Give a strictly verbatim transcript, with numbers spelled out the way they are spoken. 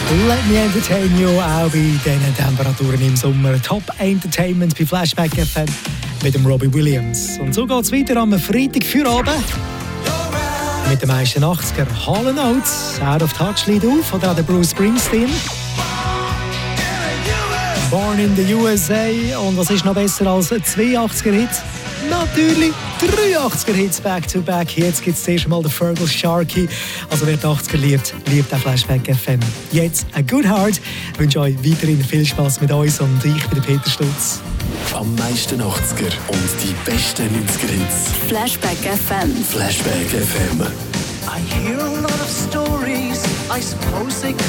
Let me entertain you, auch bei diesen Temperaturen im Sommer. Top Entertainment bei Flashback F M mit dem Robbie Williams. Und so geht es weiter am Freitag für Abend. Mit den meisten achtziger Hall and Oates. Out of Touch liegt auf, oder auch der Bruce Springsteen. Born in the U S A. Und was ist noch besser als ein zweiundachtziger-Hit? Natürlich dreiundachtziger-Hits back-to-back. Jetzt gibt es zuerst mal den Fergal Sharkey. Also wer die achtziger liebt, liebt auch Flashback F M. Jetzt ein Good Heart. Ich wünsche euch weiterhin viel Spass mit uns und ich bin Peter Stutz. Am meisten achtziger und die besten neunziger-Hits. Flashback F M. Flashback F M. I hear a lot of stories, I suppose they